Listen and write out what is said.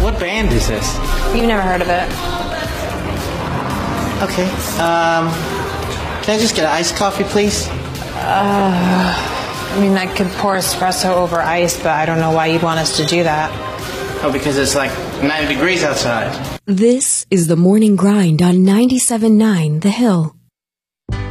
What band is this? You've never heard of it. Okay. Can I just get an iced coffee, please? I mean, I could pour espresso over ice, but I don't know why you'd want us to do that. Oh, because it's like 90 degrees outside. This is the Morning Grind on 97.9 The Hill.